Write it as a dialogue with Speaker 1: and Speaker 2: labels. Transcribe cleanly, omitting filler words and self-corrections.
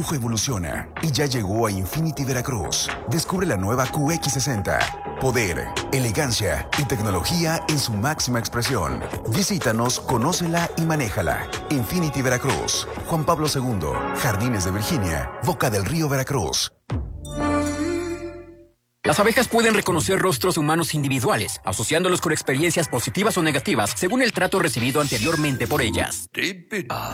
Speaker 1: lujo evoluciona y ya llegó a Infinity Veracruz. Descubre la nueva QX60. Poder, elegancia y tecnología en su máxima expresión. Visítanos, conócela y manéjala. Infinity Veracruz. Juan Pablo II, Jardines de Virginia, Boca del Río, Veracruz.
Speaker 2: Las abejas pueden reconocer rostros humanos individuales, asociándolos con experiencias positivas o negativas según el trato recibido anteriormente por ellas.